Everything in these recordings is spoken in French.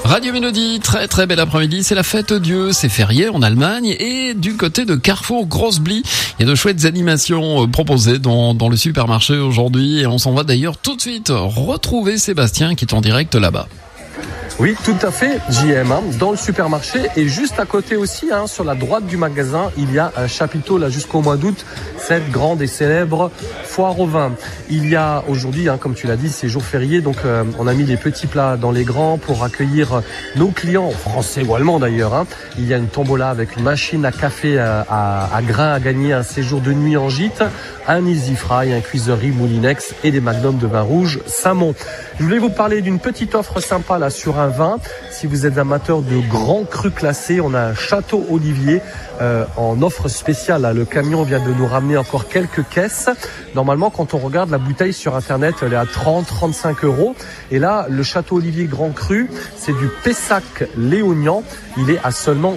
Radio Mélodie, très très bel après-midi, c'est la fête Dieu, c'est férié en Allemagne et du côté de Carrefour Grossbly, il y a de chouettes animations proposées dans le supermarché aujourd'hui et on s'en va d'ailleurs tout de suite retrouver Sébastien qui est en direct là-bas. Oui, tout à fait, JM, dans le supermarché et juste à côté aussi, sur la droite du magasin, il y a un chapiteau là jusqu'au mois d'août, cette grande et célèbre foire au vin. Il y a aujourd'hui, comme tu l'as dit, c'est jour férié, donc on a mis les petits plats dans les grands pour accueillir nos clients, français ou allemands d'ailleurs. Il y a une tombola avec une machine à café à grains à gagner, un séjour de nuit en gîte, un Easy Fry, un cuiserie Moulinex et des magnums de vin rouge Saint-Mont. Je voulais vous parler d'une petite offre sympa là sur un vin. Si vous êtes amateur de grands crus classés, on a un Château Olivier en offre spéciale. Là. Le camion vient de nous ramener encore quelques caisses. Normalement, quand on regarde la bouteille sur Internet, elle est à 30-35 €. Et là, le Château Olivier Grand Cru, c'est du Pessac Léognan. Il est à seulement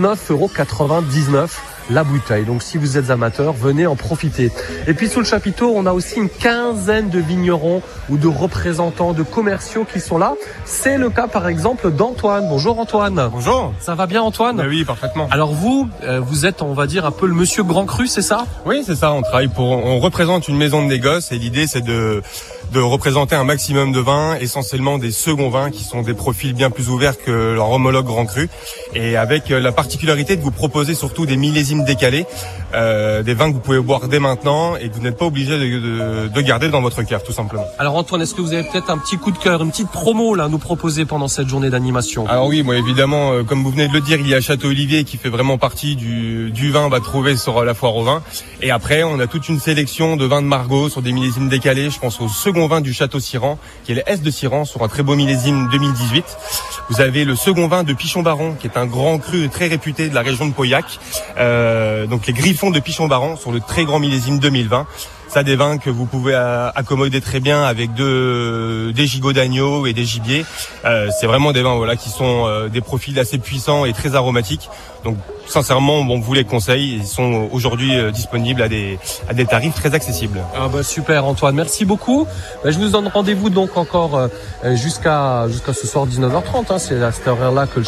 19,99 € la bouteille. Donc si vous êtes amateur, venez en profiter. Et puis sous le chapiteau, on a aussi une quinzaine de vignerons ou de représentants de commerciaux qui sont là. C'est le cas par exemple d'Antoine. Bonjour Antoine. Bonjour. Ça va bien Antoine ? Oui, parfaitement. Alors vous êtes, on va dire, un peu le monsieur Grand Cru, c'est ça ? Oui, c'est ça. On représente une maison de négoce et l'idée c'est de représenter un maximum de vins, essentiellement des seconds vins qui sont des profils bien plus ouverts que leur homologue Grand Cru et avec la particularité de vous proposer surtout des millésimes décalés, des vins que vous pouvez boire dès maintenant et que vous n'êtes pas obligé de garder dans votre cave tout simplement. Alors Antoine, est-ce que vous avez peut-être un petit coup de cœur, une petite promo là à nous proposer pendant cette journée d'animation ? Alors oui, moi évidemment, comme vous venez de le dire, il y a Château Olivier qui fait vraiment partie du vin, on va trouver sur la foire au vin. Et après, on a toute une sélection de vins de Margaux sur des millésimes décalés. Je pense au second vin du Château Siran, qui est le S de Siran, sur un très beau millésime 2018. Vous avez le second vin de Pichon-Baron, qui est un grand cru très réputé de la région de Pauillac. Donc les Griffons de Pichon-Baron sur le très grand millésime 2020. Ça, des vins que vous pouvez accommoder très bien avec des gigots d'agneau et des gibiers. C'est vraiment des vins qui sont des profils assez puissants et très aromatiques. Donc sincèrement, on vous les conseille. Ils sont aujourd'hui disponibles à des tarifs très accessibles. Ah bah super Antoine, merci beaucoup. Je vous donne rendez-vous donc encore jusqu'à ce soir 19h30. C'est à cette heure-là que le